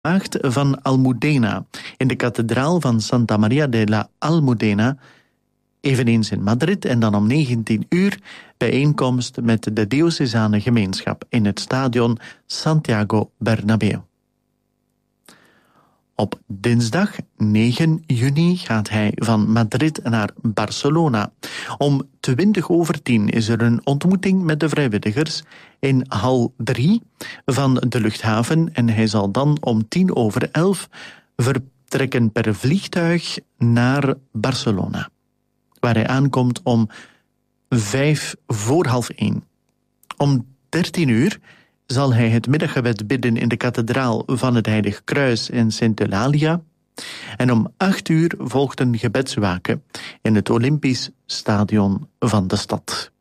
Maagd van Almudena in de kathedraal van Santa Maria de la Almudena, eveneens in Madrid, en dan om 19 uur bijeenkomst met de diocesane gemeenschap in het stadion Santiago Bernabéu. Op dinsdag 9 juni gaat hij van Madrid naar Barcelona. Om 10:20 is er een ontmoeting met de vrijwilligers in hal 3 van de luchthaven en hij zal dan om 10:11 vertrekken per vliegtuig naar Barcelona, waar hij aankomt om 1:05. Om 13 uur zal hij het middaggebed bidden in de kathedraal van het Heilig Kruis in Sint-Eulalia. En om 8 uur volgt een gebedswaken in het Olympisch Stadion van de stad.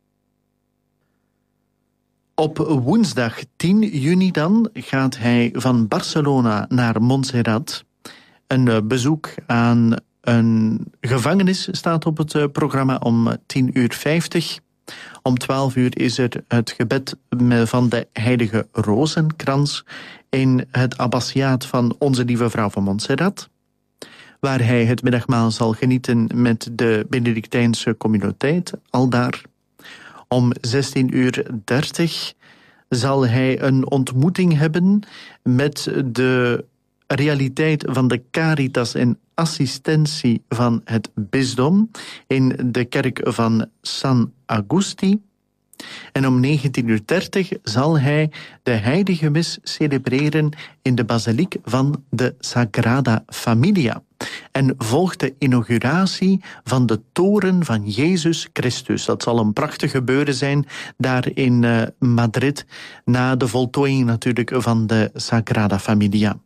Op woensdag 10 juni dan gaat hij van Barcelona naar Montserrat. Een bezoek aan een gevangenis staat op het programma om 10:50. Om 12 uur is er het gebed van de Heilige Rozenkrans in het abbatiaat van Onze Lieve Vrouw van Montserrat, waar hij het middagmaal zal genieten met de Benedictijnse communiteit aldaar. Om 16:30 zal hij een ontmoeting hebben met de realiteit van de caritas en assistentie van het bisdom in de kerk van San Agustí. En om 19:30 zal hij de heilige mis celebreren in de basiliek van de Sagrada Familia. En volgt de inauguratie van de toren van Jezus Christus. Dat zal een prachtig gebeuren zijn daar in Madrid, na de voltooiing natuurlijk van de Sagrada Familia.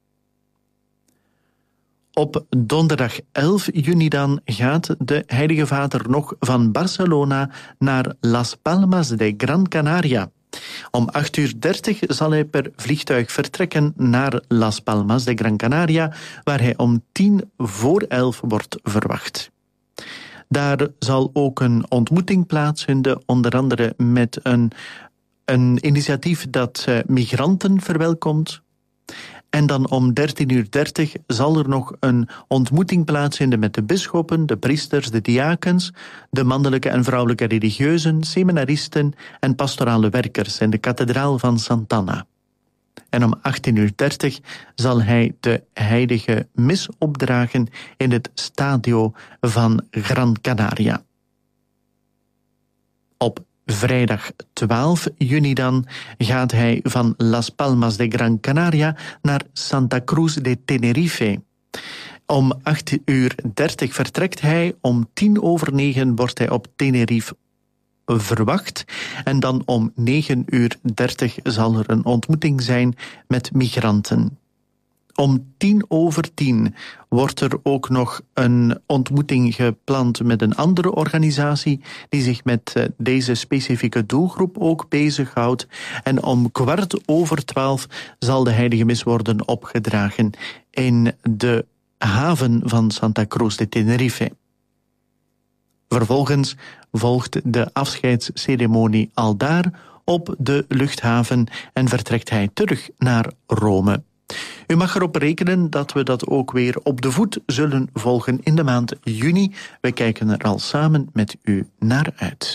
Op donderdag 11 juni dan gaat de Heilige Vader nog van Barcelona naar Las Palmas de Gran Canaria. Om 8:30 zal hij per vliegtuig vertrekken naar Las Palmas de Gran Canaria, waar hij om 10:10 wordt verwacht. Daar zal ook een ontmoeting plaatsvinden, onder andere met een initiatief dat migranten verwelkomt. En dan om 13:30 zal er nog een ontmoeting plaatsvinden met de bisschoppen, de priesters, de diakens, de mannelijke en vrouwelijke religieuzen, seminaristen en pastorale werkers in de kathedraal van Sant'Anna. En om 18:30 zal hij de heilige mis opdragen in het stadio van Gran Canaria. Op vrijdag 12 juni dan gaat hij van Las Palmas de Gran Canaria naar Santa Cruz de Tenerife. Om 8:30 vertrekt hij, om 9:10 wordt hij op Tenerife verwacht. En dan om 9:30 zal er een ontmoeting zijn met migranten. Om 10:10 wordt er ook nog een ontmoeting gepland met een andere organisatie die zich met deze specifieke doelgroep ook bezighoudt. En om 11:15 zal de heilige mis worden opgedragen in de haven van Santa Cruz de Tenerife. Vervolgens volgt de afscheidsceremonie aldaar op de luchthaven en vertrekt hij terug naar Rome. U mag erop rekenen dat we dat ook weer op de voet zullen volgen in de maand juni. We kijken er al samen met u naar uit.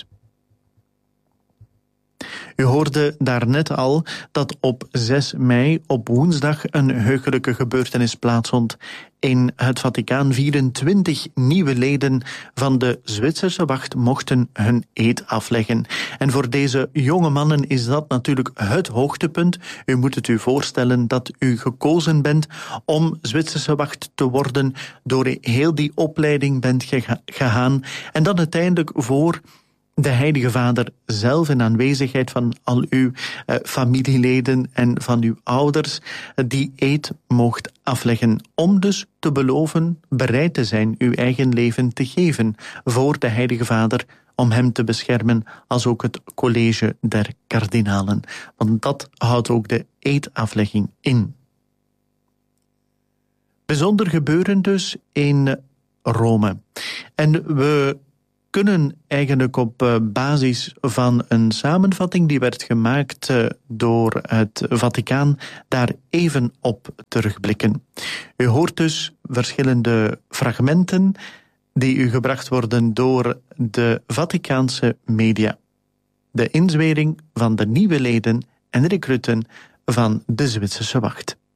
U hoorde daarnet al dat op 6 mei op woensdag een heugelijke gebeurtenis plaatsvond in het Vaticaan. 24 nieuwe leden van de Zwitserse wacht mochten hun eed afleggen. En voor deze jonge mannen is dat natuurlijk het hoogtepunt. U moet het u voorstellen dat u gekozen bent om Zwitserse wacht te worden, door heel die opleiding bent gegaan en dan uiteindelijk voor de Heilige Vader zelf in aanwezigheid van al uw familieleden en van uw ouders die eed mocht afleggen, om dus te beloven bereid te zijn uw eigen leven te geven voor de Heilige Vader, om hem te beschermen, als ook het college der kardinalen. Want dat houdt ook de eedaflegging in. Bijzonder gebeuren dus in Rome. En we kunnen eigenlijk op basis van een samenvatting die werd gemaakt door het Vaticaan daar even op terugblikken. U hoort dus verschillende fragmenten die u gebracht worden door de Vaticaanse media. De inzwering van de nieuwe leden en recruten van de Zwitserse wacht.